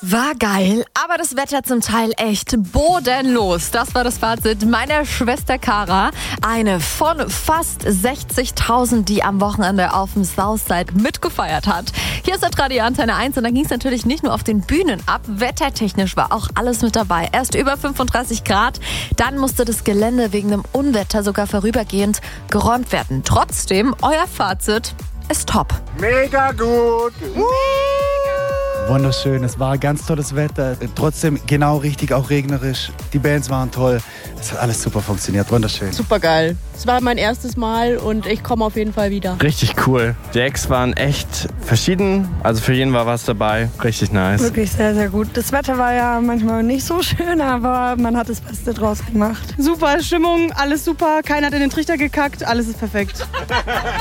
War geil, aber das Wetter zum Teil echt bodenlos. Das war das Fazit meiner Schwester Cara. Eine von fast 60.000, die am Wochenende auf dem Southside mitgefeiert hat. Hier ist der Radio Antenne 1 und da ging es natürlich nicht nur auf den Bühnen ab. Wettertechnisch war auch alles mit dabei. Erst über 35 Grad, dann musste das Gelände wegen einem Unwetter sogar vorübergehend geräumt werden. Trotzdem, euer Fazit ist top. Mega gut! Wunderschön, es war ganz tolles Wetter, trotzdem genau richtig, auch regnerisch. Die Bands waren toll, es hat alles super funktioniert, wunderschön. Super geil. Es war mein erstes Mal und ich komme auf jeden Fall wieder. Richtig cool. Die Acts waren echt verschieden, also für jeden war was dabei. Richtig nice. Wirklich sehr, sehr gut. Das Wetter war ja manchmal nicht so schön, aber man hat das Beste draus gemacht. Super Stimmung, alles super, keiner hat in den Trichter gekackt, alles ist perfekt.